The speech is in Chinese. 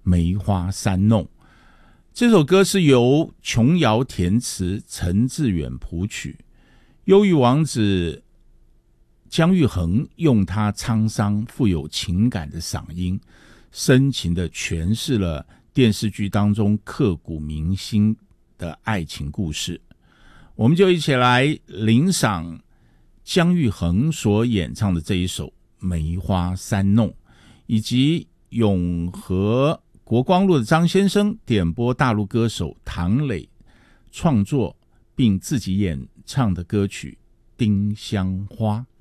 梅花三弄。这首歌是由琼瑶填词，陈志远谱曲，忧郁王子姜育恒用他沧桑富有情感的嗓音，深情地诠释了电视剧当中刻骨铭心的爱情故事。我们就一起来聆赏姜育恒所演唱的这一首《梅花三弄》，以及永和国光路的张先生点播大陆歌手唐磊创作并自己演唱的歌曲《丁香花》。